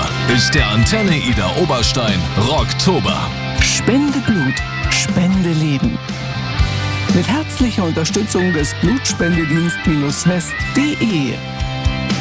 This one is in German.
ist der Antenne Ida Oberstein Rocktober. Spende Blut, spende Leben. Mit herzlicher Unterstützung des Blutspendedienst-west.de